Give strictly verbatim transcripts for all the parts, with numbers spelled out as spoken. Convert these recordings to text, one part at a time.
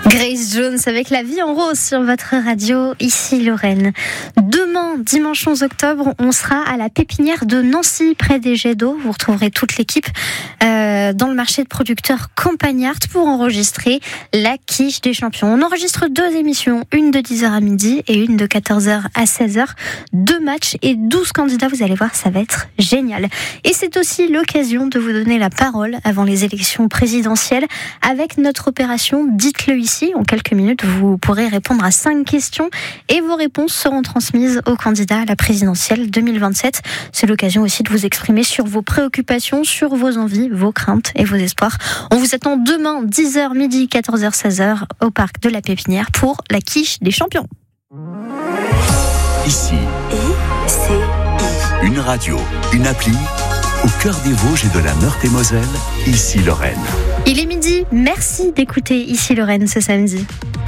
Grace Jones avec La vie en rose sur votre radio, ici Lorraine. Demain, dimanche onze octobre, on sera à la pépinière de Nancy, près des jets d'eau. Vous retrouverez toute l'équipe euh, dans le marché de producteurs Campagnard pour enregistrer la quiche des champions. On enregistre deux émissions, une de dix heures à midi et une de quatorze heures à seize heures. Deux matchs et douze candidats, vous allez voir, ça va être génial. Et c'est aussi l'occasion de vous donner la parole avant les élections présidentielles avec notre opération Dites-le ici. En quelques minutes, vous pourrez répondre à cinq questions et vos réponses seront transmises aux candidats à la présidentielle deux mille vingt-sept. C'est l'occasion aussi de vous exprimer sur vos préoccupations, sur vos envies, vos craintes et vos espoirs. On vous attend demain, dix heures midi, quatorze heures, seize heures, au parc de la Pépinière pour la quiche des champions. Ici, I C I. Une radio, une appli, au cœur des Vosges et de la Meurthe-et-Moselle, ici Lorraine. Il est midi, merci d'écouter Ici Lorraine ce samedi.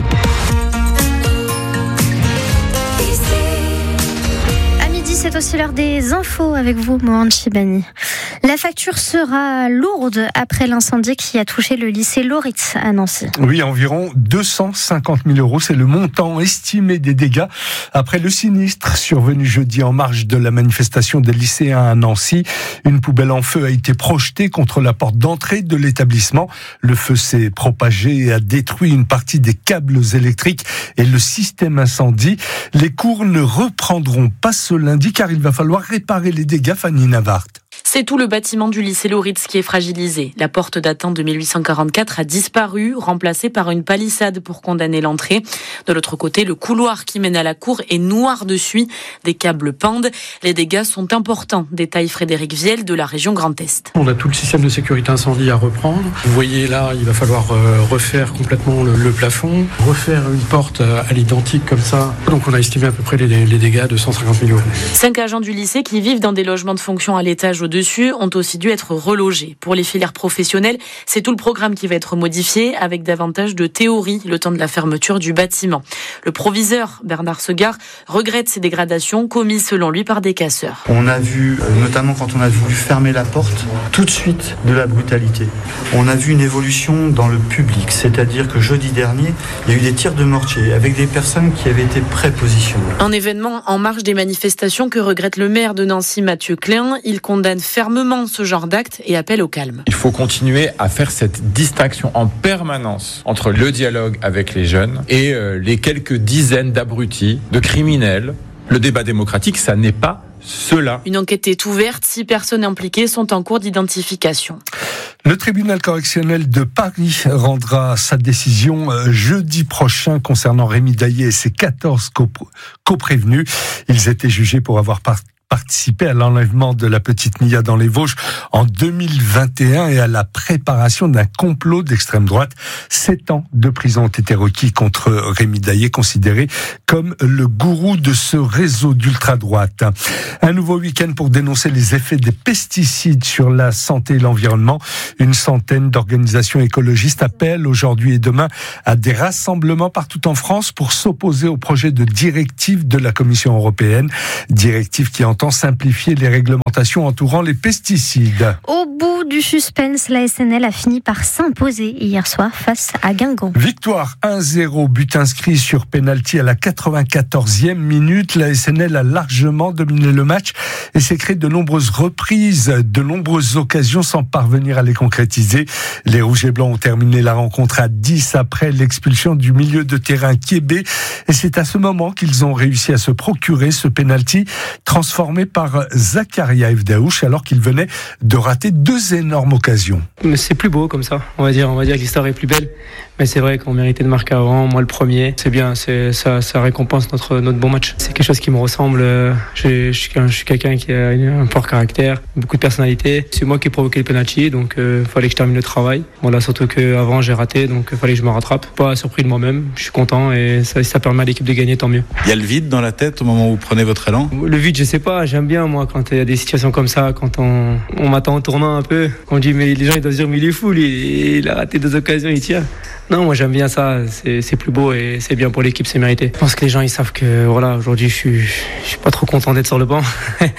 À midi, c'est aussi l'heure des infos avec vous, Mohamed Chibani. La facture sera lourde après l'incendie qui a touché le lycée Loritz à Nancy. Oui, environ deux cent cinquante mille euros, c'est le montant estimé des dégâts après le sinistre survenu jeudi en marge de la manifestation des lycéens à Nancy. Une poubelle en feu a été projetée contre la porte d'entrée de l'établissement. Le feu s'est propagé et a détruit une partie des câbles électriques et le système incendie. Les cours ne reprendront pas ce lundi car il va falloir réparer les dégâts. Fanny Navart. C'est tout le bâtiment du lycée Loritz qui est fragilisé. La porte datant de mille huit cent quarante-quatre a disparu, remplacée par une palissade pour condamner l'entrée. De l'autre côté, le couloir qui mène à la cour est noir de suie. Des câbles pendent. Les dégâts sont importants, détaille Frédéric Viel de la région Grand Est. On a tout le système de sécurité incendie à reprendre. Vous voyez là, il va falloir euh, refaire complètement le, le plafond, refaire une porte à l'identique comme ça. Donc on a estimé à peu près les, les dégâts de cent cinquante mille euros. Cinq agents du lycée qui vivent dans des logements de fonction à l'étage au-dessus ont aussi dû être relogés. Pour les filières professionnelles, c'est tout le programme qui va être modifié avec davantage de théorie le temps de la fermeture du bâtiment. Le proviseur Bernard Segard regrette ces dégradations commises selon lui par des casseurs. On a vu, notamment quand on a voulu fermer la porte, tout de suite de la brutalité. On a vu une évolution dans le public, c'est-à-dire que jeudi dernier, il y a eu des tirs de mortier avec des personnes qui avaient été prépositionnées. Un événement en marge des manifestations que regrette le maire de Nancy, Mathieu Klein. Il condamne fermement ce genre d'acte et appelle au calme. Il faut continuer à faire cette distinction en permanence entre le dialogue avec les jeunes et euh, les quelques dizaines d'abrutis, de criminels. Le débat démocratique, ça n'est pas cela. Une enquête est ouverte. Six personnes impliquées sont en cours d'identification. Le tribunal correctionnel de Paris rendra sa décision jeudi prochain concernant Rémi Daillé et ses quatorze coprévenus. Ils étaient jugés pour avoir participé participé à l'enlèvement de la petite Mia dans les Vosges en deux mille vingt et un et à la préparation d'un complot d'extrême droite. Sept ans de prison ont été requis contre Rémi Daillé, considéré comme le gourou de ce réseau d'ultra-droite. Un nouveau week-end pour dénoncer les effets des pesticides sur la santé et l'environnement. Une centaine d'organisations écologistes appellent aujourd'hui et demain à des rassemblements partout en France pour s'opposer au projet de directive de la Commission européenne. Directive qui entend simplifier les réglementations entourant les pesticides. Au bout du suspense, la S N L a fini par s'imposer hier soir face à Guingamp. Victoire un zéro, but inscrit sur pénalty à la quatre-vingt-quatorzième minute. La S N L a largement dominé le match et s'est créé de nombreuses reprises, de nombreuses occasions sans parvenir à les concrétiser. Les Rouges et Blancs ont terminé la rencontre à dix après l'expulsion du milieu de terrain Kiébé et c'est à ce moment qu'ils ont réussi à se procurer ce pénalty transformé par Zakaria Evdaouch alors qu'il venait de rater deux énormes occasions. Mais c'est plus beau comme ça, on va dire. On va dire que l'histoire est plus belle. Mais c'est vrai qu'on méritait de marquer avant, moi le premier. C'est bien, c'est, ça, ça récompense notre, notre bon match. C'est quelque chose qui me ressemble. Je, je, suis, je suis quelqu'un qui a un fort caractère, beaucoup de personnalité. C'est moi qui ai provoqué le penalty, donc il euh, fallait que je termine le travail. Bon là, surtout qu'avant j'ai raté, donc il fallait que je me rattrape. Pas surpris de moi-même, je suis content et ça, si ça permet à l'équipe de gagner, tant mieux. Il y a le vide dans la tête au moment où vous prenez votre élan ? Le vide, je sais pas, j'aime bien moi quand il y a des situations comme ça, quand on, on m'attend en tournant un peu. On dit mais les gens ils doivent se dire mais il est fou, lui, il a raté deux occasions, il tire. Non, moi j'aime bien ça, c'est, c'est plus beau et c'est bien pour l'équipe, c'est mérité. Je pense que les gens ils savent que voilà, aujourd'hui je suis, je suis pas trop content d'être sur le banc.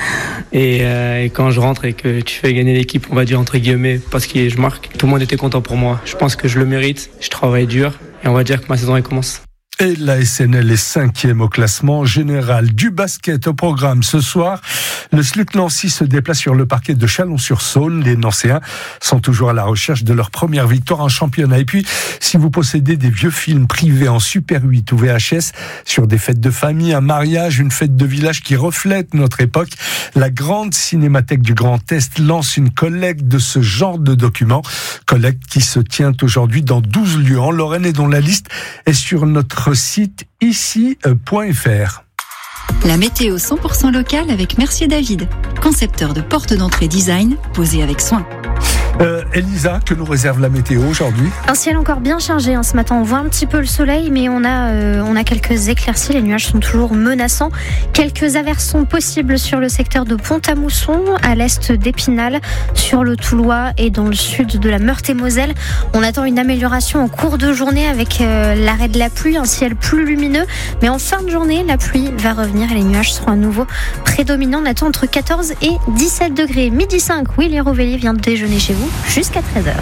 et, euh, et quand je rentre et que tu fais gagner l'équipe, on va dire entre guillemets, parce que je marque, tout le monde était content pour moi. Je pense que je le mérite, je travaille dur et on va dire que ma saison elle commence. Et la S N L est cinquième au classement général. Du basket au programme ce soir. Le S L U C Nancy se déplace sur le parquet de Chalon-sur-Saône. Les Nancéens sont toujours à la recherche de leur première victoire en championnat. Et puis, si vous possédez des vieux films privés en Super huit ou V H S sur des fêtes de famille, un mariage, une fête de village qui reflète notre époque, la grande Cinémathèque du Grand Est lance une collecte de ce genre de documents. Collecte qui se tient aujourd'hui dans douze lieux en Lorraine et dont la liste est sur notre site ici point f r. La météo cent pour cent locale avec Mercier David, concepteur de portes d'entrée design posées avec soin. Euh, Elisa, que nous réserve la météo aujourd'hui ? Un ciel encore bien chargé hein, ce matin. On voit un petit peu le soleil, mais on a, euh, on a quelques éclaircies. Les nuages sont toujours menaçants. Quelques averses sont possibles sur le secteur de Pont-à-Mousson, à l'est d'Épinal, sur le Toulois et dans le sud de la Meurthe-et-Moselle. On attend une amélioration en cours de journée avec euh, l'arrêt de la pluie, un ciel plus lumineux. Mais en fin de journée, la pluie va revenir et les nuages seront à nouveau prédominants. On attend entre quatorze et dix-sept degrés. Midi cinq, Willy Rovelli vient de déjeuner chez vous jusqu'à treize heures.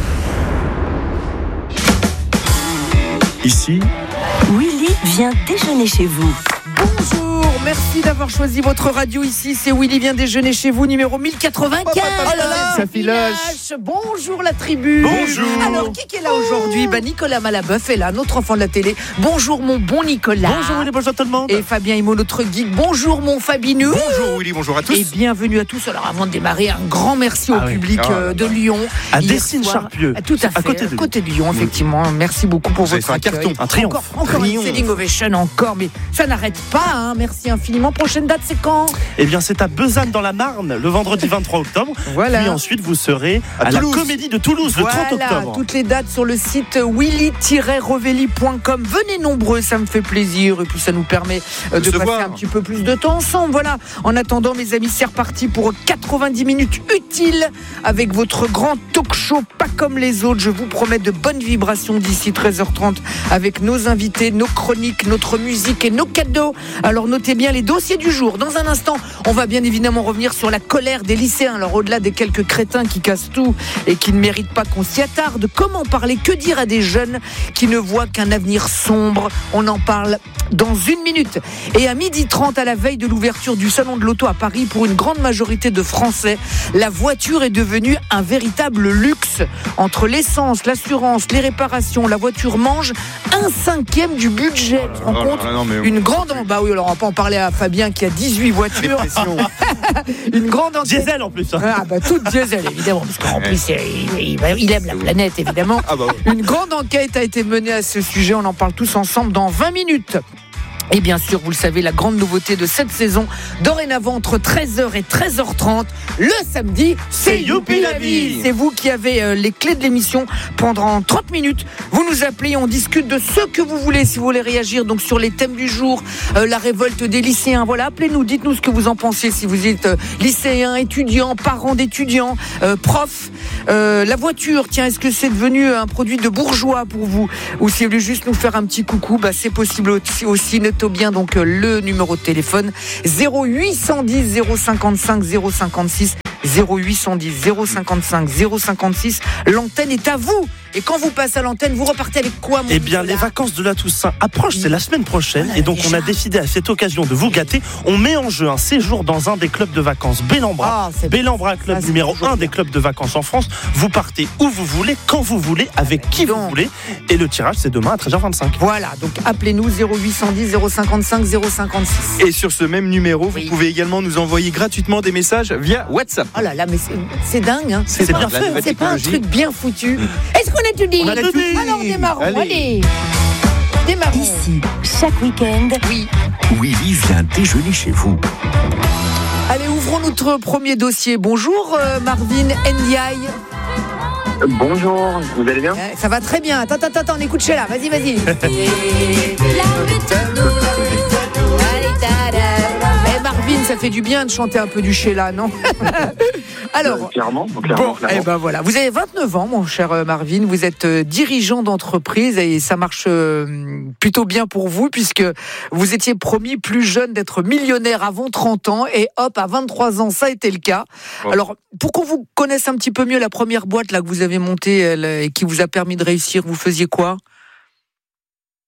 Ici, Willy vient déjeuner chez vous. Bonjour, merci d'avoir choisi votre radio ici. C'est Willy vient déjeuner chez vous, numéro mille quatre-vingt-quinze. Oh là là, ça filoche. Bonjour la tribu. Bonjour. Alors, qui est là aujourd'hui ? Bah, Nicolas Malabeuf est là, notre enfant de la télé. Bonjour mon bon Nicolas. Bonjour Willy, bonjour tout le monde. Et Fabien Immo, notre geek. Bonjour mon Fabinou. Bonjour Willy, bonjour à tous. Et bienvenue à tous. Alors avant de démarrer, un grand merci ah au oui. public oh, euh, de Lyon. À Dessines-Charpieu. Tout à fait, à côté de, à côté de Lyon, effectivement. Merci beaucoup pour Vous votre avez fait un accueil. carton, un triomphe. Encore, encore une standing ovation, encore, mais ça n'arrête pas. Hein. Merci infiniment. Prochaine date, c'est quand ? Eh bien, c'est à Besanne dans la Marne, le vendredi vingt-trois octobre. Voilà. Puis ensuite, vous serez à, à la Comédie de Toulouse, voilà, le trente octobre. Toutes les dates sur le site willy tiret rovelli point com. Venez nombreux, ça me fait plaisir. Et puis, ça nous permet de, de passer voir. un petit peu plus de temps ensemble. Voilà. En attendant, mes amis, c'est reparti pour quatre-vingt-dix minutes utiles avec votre grand talk show, pas comme les autres. Je vous promets de bonnes vibrations d'ici treize heures trente avec nos invités, nos chroniques, notre musique et nos cadeaux. Alors, notez bien les dossiers du jour. Dans un instant, on va bien évidemment revenir sur la colère des lycéens. Alors au-delà des quelques crétins qui cassent tout et qui ne méritent pas qu'on s'y attarde, comment parler, que dire à des jeunes qui ne voient qu'un avenir sombre ? On en parle dans une minute. Et à midi trente, à la veille de l'ouverture du salon de l'auto à Paris, pour une grande majorité de Français, la voiture est devenue un véritable luxe. Entre l'essence, l'assurance, les réparations, la voiture mange un cinquième du budget. Tu te rends compte ? Une grande... Bah oui, alors on va pas en parler à Fabien qui a dix-huit voitures. Une grande enquête. Diesel en plus. Hein. Ah bah toute diesel évidemment, parce qu'en plus il, il, il aime la planète évidemment. Ah bah oui. Une grande enquête a été menée à ce sujet, on en parle tous ensemble dans vingt minutes. Et bien sûr, vous le savez, la grande nouveauté de cette saison, dorénavant entre treize heures et treize heures trente, le samedi, c'est Youpi la vie. C'est vous qui avez euh, les clés de l'émission pendant trente minutes. Vous nous appelez, on discute de ce que vous voulez, si vous voulez réagir donc sur les thèmes du jour, euh, la révolte des lycéens. Voilà, appelez-nous, dites-nous ce que vous en pensez, si vous êtes euh, lycéen, étudiant, parent d'étudiants, euh, prof. Euh, la voiture, tiens, est-ce que c'est devenu un produit de bourgeois pour vous ? Ou si vous voulez juste nous faire un petit coucou, bah, c'est possible aussi, aussi bien donc le numéro de téléphone zéro huit cent dix zéro cinquante-cinq zéro cinquante-six zéro huit cent dix zéro cinquante-cinq zéro cinquante-six. L'antenne est à vous. Et quand vous passez à l'antenne, vous repartez avec quoi, mon Eh bien, Nicolas ? les vacances de la Toussaint approchent, c'est la semaine prochaine. Voilà, et donc, déjà. on a décidé à cette occasion de vous gâter. On met en jeu un séjour dans un des clubs de vacances Bellambra. Ah, Bellambra, club ça, numéro un des clubs de vacances en France. Vous partez où vous voulez, quand vous voulez, avec qui donc. vous voulez. Et le tirage, c'est demain à treize heures vingt-cinq. Voilà, donc appelez-nous zéro huit cent dix zéro cinquante-cinq zéro cinquante-six. Et sur ce même numéro, Oui. vous pouvez également nous envoyer gratuitement des messages via WhatsApp. Oh là là, mais c'est, c'est dingue, hein. C'est pas, bien fait, C'est pas un truc bien foutu. Est-ce qu'on a tout dit ? On a tout dit. Alors démarrons, allez. Allez. Démarrons. Ici, chaque week-end, Oui. Willy vient déjeuner chez vous. Allez, ouvrons notre premier dossier. Bonjour euh, Marvin Ndiaye. Bonjour, vous allez bien ? Euh, Ça va très bien. Attends, attends, attends, on écoute Sheila. Vas-y, vas-y. Eh Marvin, ça fait du bien de chanter un peu du Sheila, non ? Alors, Euh, clairement, clairement, bon, clairement. eh ben voilà. Vous avez vingt-neuf ans, mon cher euh, Marvin. Vous êtes euh, dirigeant d'entreprise et ça marche euh, plutôt bien pour vous puisque vous étiez promis plus jeune d'être millionnaire avant trente ans et hop, à vingt-trois ans, ça a été le cas. Ouais. Alors, pour qu'on vous connaisse un petit peu mieux, la première boîte là que vous avez montée elle, et qui vous a permis de réussir, vous faisiez quoi ?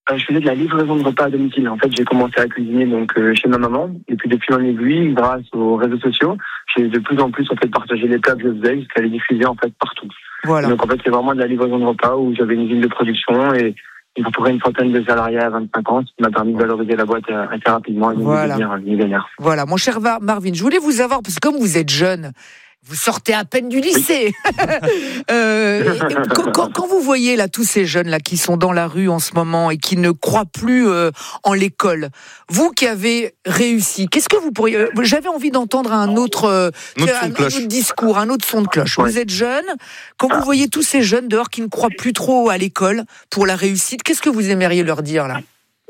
euh, je faisais de la livraison de repas à domicile. En fait, j'ai commencé à cuisiner donc euh, chez ma maman. Et puis depuis en aiguille, grâce aux réseaux sociaux, j'ai de plus en plus en fait partagé les plats que je faisais jusqu'à les diffuser en fait partout. Voilà. Donc en fait, c'est vraiment de la livraison de repas où j'avais une usine de production et il y a une centaine de salariés à vingt-cinq ans, ce qui m'a permis de valoriser la boîte assez rapidement et de voilà. devenir millionnaire. Voilà, mon cher Marvin, je voulais vous avoir, parce que comme vous êtes jeune, vous sortez à peine du lycée. Oui. euh, quand, quand, quand vous voyez là tous ces jeunes là qui sont dans la rue en ce moment et qui ne croient plus euh, en l'école, vous qui avez réussi, qu'est-ce que vous pourriez euh, J'avais envie d'entendre un autre, euh, un, un autre discours, un autre son de cloche. Ouais. Vous êtes jeune, quand vous voyez tous ces jeunes dehors qui ne croient plus trop à l'école pour la réussite, qu'est-ce que vous aimeriez leur dire là ?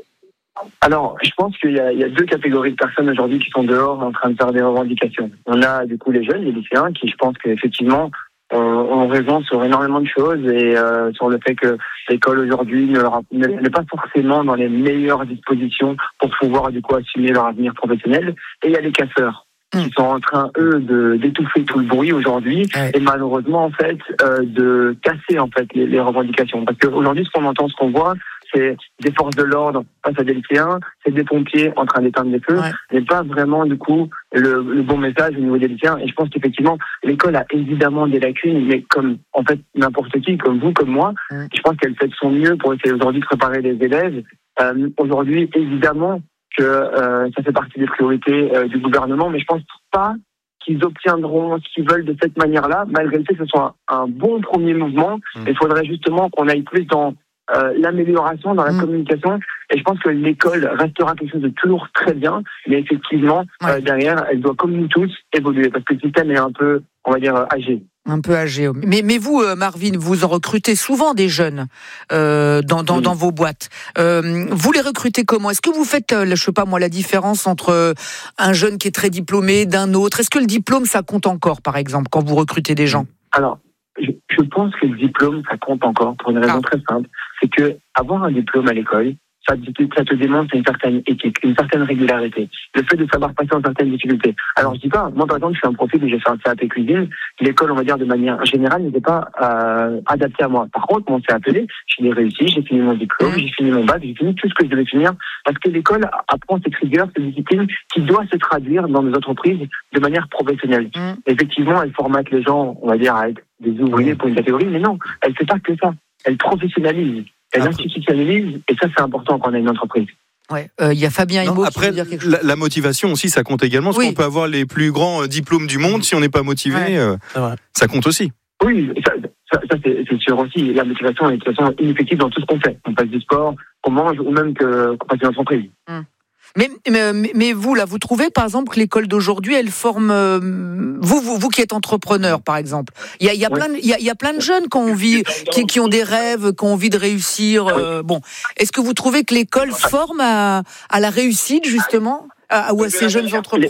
Alors, je pense qu'il y a, il y a deux catégories de personnes aujourd'hui qui sont dehors en train de faire des revendications. On a du coup les jeunes, les lycéens, qui je pense qu'effectivement euh, ont raison sur énormément de choses et euh, sur le fait que l'école aujourd'hui ne leur a, n'est pas forcément dans les meilleures dispositions pour pouvoir du coup assumer leur avenir professionnel. Et il y a les casseurs qui sont en train, eux, de, d'étouffer tout le bruit aujourd'hui ouais. et malheureusement, en fait, euh, de casser en fait les, les revendications. Parce qu'aujourd'hui, ce qu'on entend, ce qu'on voit, c'est des forces de l'ordre face à des lycéens, c'est des pompiers en train d'éteindre les feux, ouais. mais pas vraiment, du coup, le, le bon message au niveau des lycéens. Et je pense qu'effectivement, l'école a évidemment des lacunes, mais comme, en fait, n'importe qui, comme vous, comme moi, ouais. je pense qu'elle fait de son mieux pour essayer aujourd'hui de préparer les élèves. Euh, aujourd'hui, évidemment, que euh, ça fait partie des priorités euh, du gouvernement, mais je pense pas qu'ils obtiendront ce qu'ils veulent de cette manière-là, malgré le fait que ce soit un, un bon premier mouvement. Mmh. Il faudrait justement qu'on aille plus dans euh, l'amélioration, dans la mmh. communication, et je pense que l'école restera quelque chose de toujours très bien, mais effectivement, ouais. euh, derrière, elle doit, comme nous tous, évoluer, parce que le système est un peu, on va dire, âgé. Un peu âgé. Mais, mais vous, Marvin, vous en recrutez souvent des jeunes euh, dans, dans, oui. dans vos boîtes. Euh, vous les recrutez comment ? Est-ce que vous faites, je sais pas moi, la différence entre un jeune qui est très diplômé d'un autre ? Est-ce que le diplôme, ça compte encore, par exemple, quand vous recrutez des gens ? Alors, je, je pense que le diplôme, ça compte encore pour une raison ah. très simple. C'est que avoir un diplôme à l'école, ça, ça te démontre une certaine éthique, une certaine régularité. Le fait de savoir passer en certaines difficultés. Alors, je dis pas, moi, par exemple, je suis un profil où j'ai fait un C A P cuisine. L'école, on va dire, de manière générale, n'était pas euh, adaptée à moi. Par contre, mon C A P, je l'ai réussi, j'ai fini mon diplôme, j'ai fini mon bac, j'ai fini tout ce que je devais finir. Parce que l'école apprend cette rigueur, cette discipline qui doit se traduire dans nos entreprises de manière professionnelle. Mmh. Effectivement, elle formate les gens, on va dire, à être des ouvriers pour une catégorie, mais non, elle fait pas que ça. Elle professionnalise. Elle institutionnalise, et ça, c'est important quand on a une entreprise. Ouais, il euh, y a Fabien Himbaud qui veut dire quelque chose. La, la motivation aussi, ça compte également. Parce oui. qu'on peut avoir les plus grands diplômes du monde, si on n'est pas motivé, ouais. euh, ça compte aussi. Oui, ça, ça, ça c'est, c'est sûr aussi. La motivation est de toute façon ineffective dans tout ce qu'on fait. On passe du sport, qu'on mange, ou même que, qu'on passe une entreprise. Hum. Mais, mais, mais vous, là, vous trouvez, par exemple, que l'école d'aujourd'hui, elle forme... Euh, vous, vous, vous qui êtes entrepreneur, par exemple, il y a, y, a ouais. y, a, y a plein de jeunes qui ont, envie, qui, qui ont des rêves, qui ont envie de réussir. Euh, bon, est-ce que vous trouvez que l'école forme à, à la réussite, justement, à, ou à ces jeunes entrepreneurs ?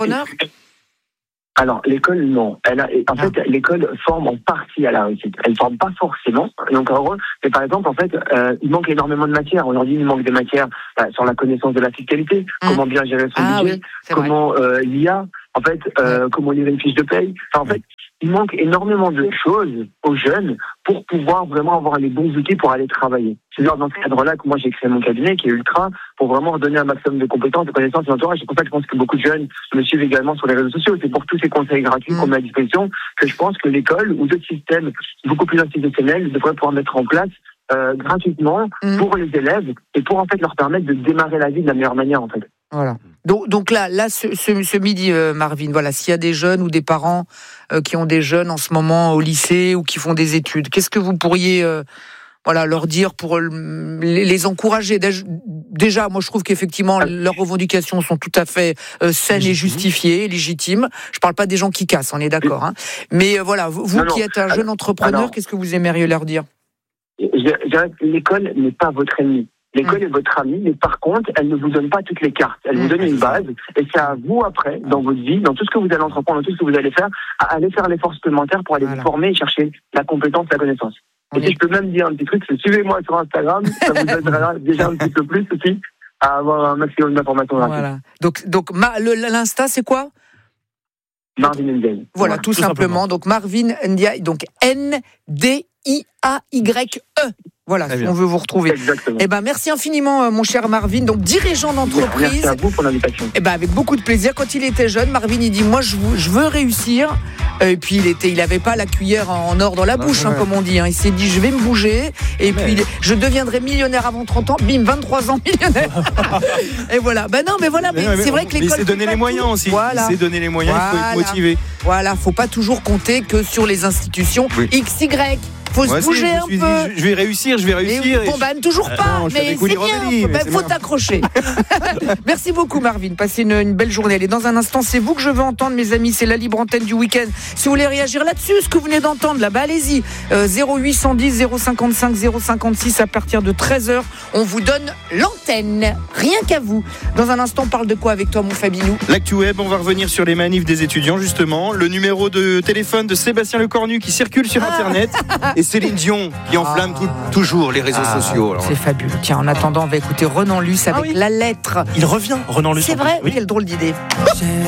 Alors, l'école, non. Elle a, en fait, ah. l'école forme en partie à la réussite. Elle ne forme pas forcément, donc heureux. Mais par exemple, en fait, euh, il manque énormément de matières. Aujourd'hui, il manque des matières bah, sur la connaissance de la fiscalité, mmh. comment bien gérer son ah, budget, oui, comment euh, l'I A, en fait, euh, mmh. comment lire une fiche de paye. Enfin, en fait, il manque énormément de choses aux jeunes pour pouvoir vraiment avoir les bons outils pour aller travailler. C'est dans ce cadre-là que moi j'ai créé mon cabinet qui est Ultra pour vraiment redonner un maximum de compétences, de connaissances et d'entourage. C'est pour ça que je pense que beaucoup de jeunes me suivent également sur les réseaux sociaux. C'est pour tous ces conseils gratuits mmh. qu'on met à disposition que je pense que l'école ou d'autres systèmes beaucoup plus institutionnels devraient pouvoir mettre en place euh, gratuitement mmh. pour les élèves et pour en fait leur permettre de démarrer la vie de la meilleure manière en fait. Voilà. Donc, donc là, là, ce, ce, ce midi, euh, Marvin, voilà, s'il y a des jeunes ou des parents euh, qui ont des jeunes en ce moment au lycée ou qui font des études, qu'est-ce que vous pourriez, euh, voilà, leur dire pour euh, les, les encourager ? Déjà, moi, je trouve qu'effectivement, leurs revendications sont tout à fait euh, saines et justifiées, légitimes. Je parle pas des gens qui cassent, on est d'accord. Hein. Mais euh, voilà, vous, vous non, qui êtes un jeune entrepreneur, alors, qu'est-ce que vous aimeriez leur dire ? je dirais que l'école n'est pas votre ennemi. L'école mmh. est votre amie, mais par contre, elle ne vous donne pas toutes les cartes. Elle mmh. vous donne une base, et c'est à vous après, dans votre vie, dans tout ce que vous allez entreprendre, dans tout ce que vous allez faire, à aller faire l'effort supplémentaire pour aller voilà. vous former et chercher la compétence, la connaissance. Et oui. si je peux même dire un petit truc, c'est suivez-moi sur Instagram, ça vous aidera déjà un petit peu plus aussi à avoir un maximum d'informations rapides. Voilà. Donc, donc ma, le, l'Insta, c'est quoi ? Marvin Ndiaye. Voilà, tout, tout simplement. simplement. Donc Marvin Ndiaye, donc N D I A Y E. Voilà, si on veut vous retrouver. Exactement. Eh ben, merci infiniment, mon cher Marvin. Donc, dirigeant d'entreprise. Merci à vous pour l'invitation. Eh ben, avec beaucoup de plaisir. Quand il était jeune, Marvin, il dit, moi, je, je veux réussir. Et puis, il était, il avait pas la cuillère en or dans la bouche, hein, comme on dit. Hein. Il s'est dit, je vais me bouger. Et mais... puis, je deviendrai millionnaire avant trente ans. Bim, vingt-trois ans millionnaire. Et voilà. Ben non, mais voilà. Mais, mais, mais c'est vrai que l'école. Il s'est donné les moyens tout. aussi. Voilà. Il s'est donné les moyens. Voilà. Il faut être motivé. Voilà. Faut pas toujours compter que sur les institutions oui. X Y. Faut ouais, se bouger si, un suis, peu. Je vais réussir, je vais réussir. Et, bon, bah, toujours pas, euh, non, mais c'est bien. Bah, faut t'accrocher. Merci beaucoup, Marvin. Passez une, une belle journée. Allez, dans un instant, c'est vous que je veux entendre, mes amis. C'est la libre antenne du week-end. Si vous voulez réagir là-dessus, ce que vous venez d'entendre, là, bah, allez-y. Euh, zéro huit cent dix, zéro cinquante-cinq, zéro cinquante-six à partir de treize heures. On vous donne l'antenne. Rien qu'à vous. Dans un instant, on parle de quoi avec toi, mon Fabinou? L'actu web, on va revenir sur les manifs des étudiants, justement. Le numéro de téléphone de Sébastien Lecornu qui circule sur ah. Internet. Et Céline Dion qui enflamme ah. tout, toujours les réseaux ah. sociaux. Alors. C'est fabuleux. Tiens, en attendant, on va écouter Renan Luce avec ah oui. La lettre. Il revient, Renan Luce. C'est vrai, oui. Quelle drôle d'idée.